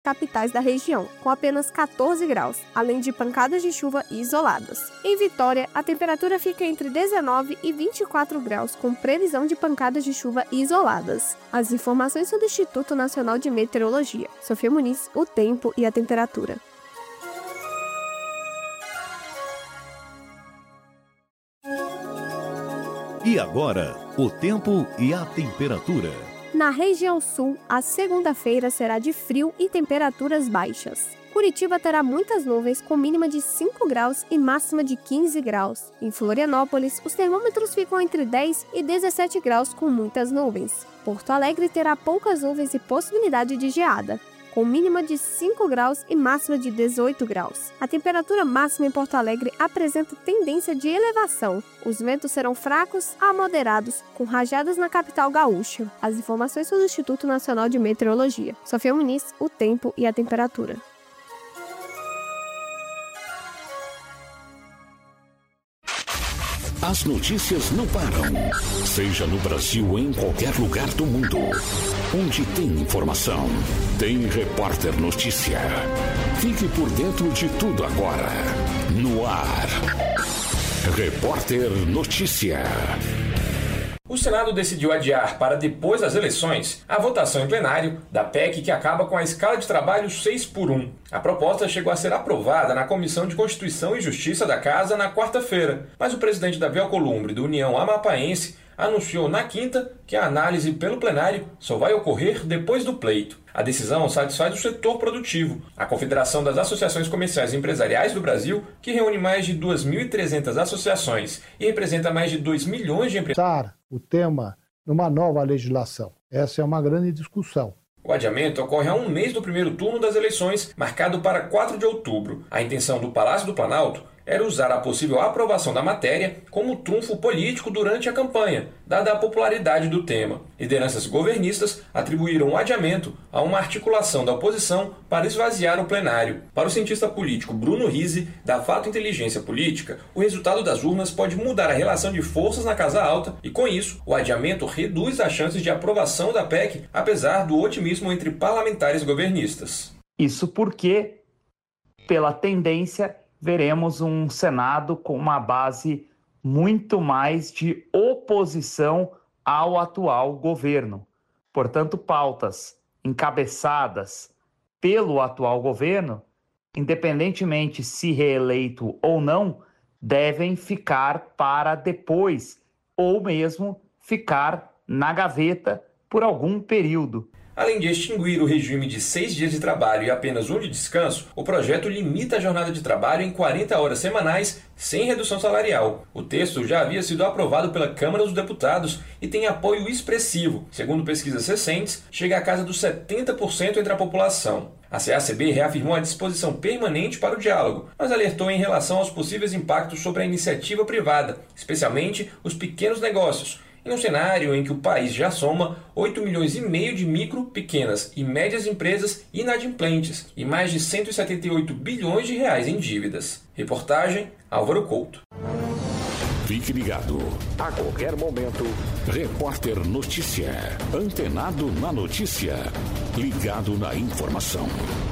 capitais da região, com apenas 14 graus, além de pancadas de chuva isoladas. Em Vitória, a temperatura fica entre 19 e 24 graus, com previsão de pancadas de chuva isoladas. As informações são do Instituto Nacional de Meteorologia. Sofia Muniz, o tempo e a temperatura. E agora, o tempo e a temperatura. Na região sul, a segunda-feira será de frio e temperaturas baixas. Curitiba terá muitas nuvens com mínima de 5 graus e máxima de 15 graus. Em Florianópolis, os termômetros ficam entre 10 e 17 graus com muitas nuvens. Porto Alegre terá poucas nuvens e possibilidade de geada, com mínima de 5 graus e máxima de 18 graus. A temperatura máxima em Porto Alegre apresenta tendência de elevação. Os ventos serão fracos a moderados, com rajadas na capital gaúcha. As informações são do Instituto Nacional de Meteorologia. Sofia Muniz, o tempo e a temperatura. As notícias não param. Seja no Brasil ou em qualquer lugar do mundo. Onde tem informação, tem Repórter Notícia. Fique por dentro de tudo agora. No ar. Repórter Notícia. O Senado decidiu adiar para depois das eleições a votação em plenário da PEC que acaba com a escala de trabalho 6x1. A proposta chegou a ser aprovada na Comissão de Constituição e Justiça da Casa na quarta-feira, mas o presidente Davi Alcolumbre, do União Amapaense, anunciou na quinta que a análise pelo plenário só vai ocorrer depois do pleito. A decisão satisfaz o setor produtivo. A Confederação das Associações Comerciais e Empresariais do Brasil, que reúne mais de 2.300 associações e representa mais de 2 milhões de empresários. O tema numa nova legislação. Essa é uma grande discussão. O adiamento ocorre a um mês do primeiro turno das eleições, marcado para 4 de outubro. A intenção do Palácio do Planalto era usar a possível aprovação da matéria como trunfo político durante a campanha, dada a popularidade do tema. Lideranças governistas atribuíram o adiamento a uma articulação da oposição para esvaziar o plenário. Para o cientista político Bruno Rizzi, da Fato Inteligência Política, o resultado das urnas pode mudar a relação de forças na Casa Alta e, com isso, o adiamento reduz as chances de aprovação da PEC, apesar do otimismo entre parlamentares governistas. Isso porque, pela tendência, veremos um Senado com uma base muito mais de oposição ao atual governo. Portanto, pautas encabeçadas pelo atual governo, independentemente se reeleito ou não, devem ficar para depois, ou mesmo ficar na gaveta por algum período. Além de extinguir o regime de 6 dias de trabalho e apenas 1 de descanso, o projeto limita a jornada de trabalho em 40 horas semanais, sem redução salarial. O texto já havia sido aprovado pela Câmara dos Deputados e tem apoio expressivo. Segundo pesquisas recentes, chega à casa dos 70% entre a população. A CACB reafirmou a disposição permanente para o diálogo, mas alertou em relação aos possíveis impactos sobre a iniciativa privada, especialmente os pequenos negócios, em um cenário em que o país já soma 8,5 milhões de micro, pequenas e médias empresas inadimplentes e mais de 178 bilhões de reais em dívidas. Reportagem Álvaro Couto. Fique ligado. A qualquer momento, Repórter Notícia. Antenado na notícia. Ligado na informação.